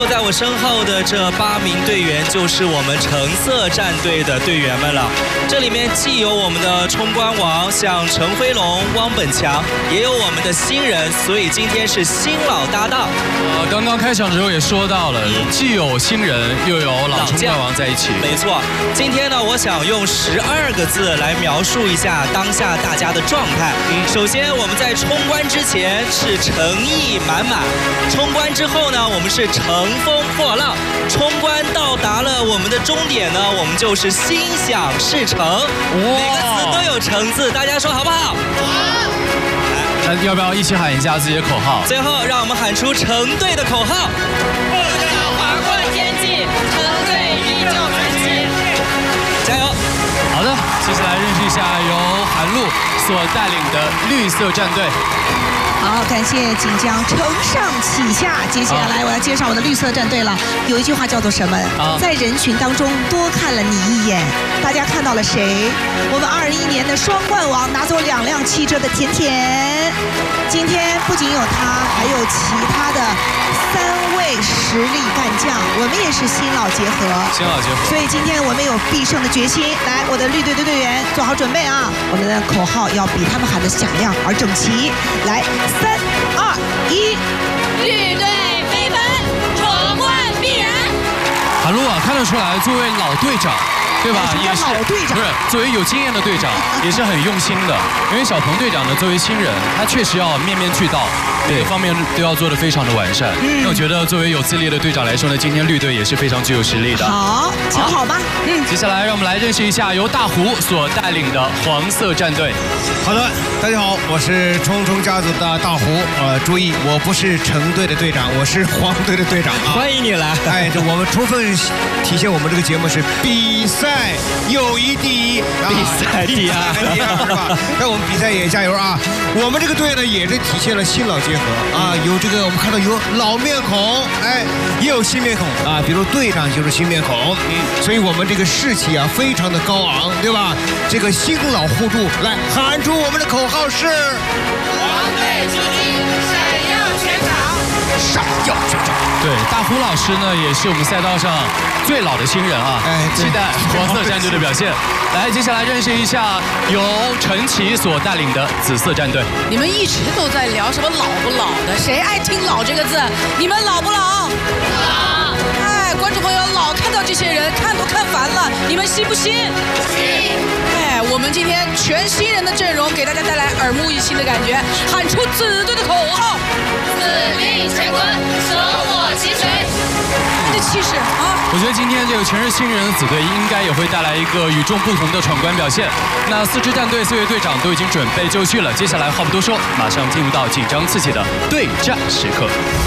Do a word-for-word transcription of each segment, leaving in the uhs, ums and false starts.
坐在我身后的这八名队员就是我们橙色战队的队员们了。这里面既有我们的冲关王，像陈辉龙、汪本强，也有我们的新人，所以今天是新老搭档。 呃，刚刚开场的时候也说到了，嗯、既有新人，又有老冲关王在一起。 没错，今天呢，我想用十二个字来描述一下当下大家的状态。嗯，首先我们在冲关之前是诚意满满，冲关之后呢，我们是乘风破浪，冲关到达了我们的终点呢，我们就是心想事成。每个词都有诚字，大家说好不好？好。 那要不要一起喊一下自己的口号？ 最后让我们喊出橙队的口号： 不想划过天际，橙队依旧传奇。 加油！ 好的，接下来认识一下由韩露所带领的绿色战队。 好，感谢锦江承上启下。接下来我要介绍我的绿色战队了。有一句话叫做什么？在人群当中多看了你一眼。大家看到了谁？我们二一年的双冠王，拿走两辆汽车的甜甜。今天不仅有他，还有其他的三位实力干将，我们也是新老结合。 新老结合。所以今天我们有必胜的决心。来，我的绿队的队员做好准备啊！我们的口号要比他们喊的响亮而整齐。来。三二一， 绿队飞奔，闯关必然。 韩露啊，看得出来，作为老队长，对吧？ 也是老队长， 不是作为有经验的队长，也是很用心的。因为小鹏队长呢，作为新人，他确实要面面俱到，每个方面都要做得非常的完善。嗯，那我觉得作为有资历的队长来说呢，今天绿队也是非常具有实力的。 好，请好吧。 嗯，接下来让我们来认识一下由大胡所带领的黄色战队。 好的，大家好，我是冲冲家族的大胡。呃，注意，我不是橙队的队长，我是黄队的队长啊。 欢迎你来。 哎，这我们充分体现我们这个节目是比赛友谊第一， 比赛第一， 是吧？那我们比赛也加油啊！我们这个队呢，也是体现了新老结合啊，有这个我们看到有老面孔，哎，也有新面孔啊，比如队长就是新面孔，嗯，所以我们这个士气啊非常的高昂，对吧？这个新老互助，来喊出我们的口号是： 黄队出击，闪耀全场， 闪耀全场。 对，大胡老师呢也是我们赛道上最老的新人啊，哎，期待黄色战队的表现。来，接下来认识一下由陈琦所带领的紫色战队。 你们一直都在聊什么老不老的，谁爱听老这个字？你们老不老？ 老。 哎，观众朋友老看到这些人，看都看烦了，你们信不信？ 信。 哎，我们今天全新人的阵容，给大家带来耳目一新的感觉，喊出紫队的口号： 紫力乾坤，舍我其谁。 这气势啊！ 我觉得今天这个全是新人的紫队应该也会带来一个与众不同的闯关表现。那四支战队四位队长都已经准备就绪了，接下来话不多说，马上进入到紧张刺激的对战时刻。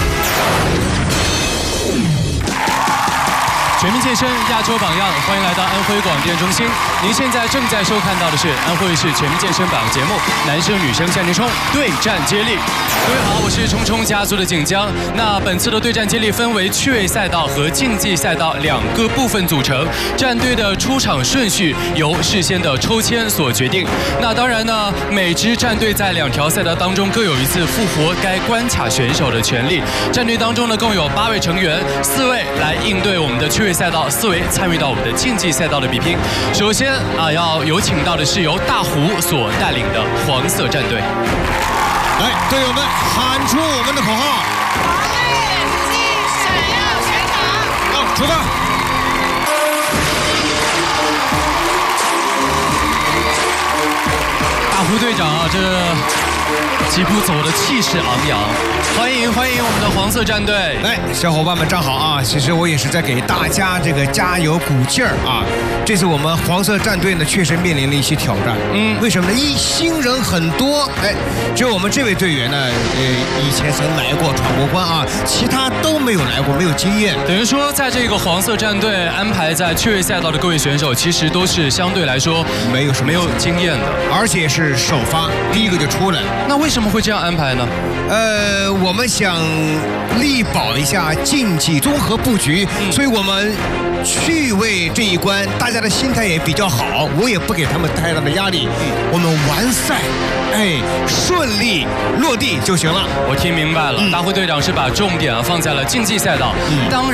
全民健身亚洲榜样，欢迎来到安徽广电中心。您现在正在收看到的是安徽市全民健身榜节目，男生女生向前冲，对战接力。各位好，我是冲冲家族的锦江。那本次的对战接力分为趣味赛道和竞技赛道两个部分组成，战队的出场顺序由事先的抽签所决定。那当然呢，每支战队在两条赛道当中各有一次复活该关卡选手的权利。战队当中呢，共有八位成员，四位来应对我们的趣味赛道，四位参与到我们的竞技赛道的比拼。首先啊，要有请到的是由大胡所带领的黄色战队。 来，队友们喊出我们的口号： 黄队出击，闪耀全场。 好，出发！ 大胡队长啊，这几步走的气势昂扬。欢迎欢迎我们的黄色战队！ 来，小伙伴们站好啊！其实我也是在给大家这个加油鼓劲儿啊！这次我们黄色战队呢，确实面临了一些挑战。嗯，为什么呢？一新人很多，哎，只有我们这位队员呢，呃，以前曾来过闯过关啊，其他都没有来过，没有经验。 等于说，在这个黄色战队安排在趣味赛道的各位选手，其实都是相对来说没有什么没有经验的， 而且是首发，第一个就出来。 那为什么会这样安排呢？ 呃，我们想力保一下竞技综合布局，嗯、所以我们趣味这一关，大家的心态也比较好，我也不给他们太大的压力。嗯、我们完赛，哎，顺利落地就行了。 我听明白了，嗯、大辉队长是把重点啊放在了竞技赛道，嗯、当然。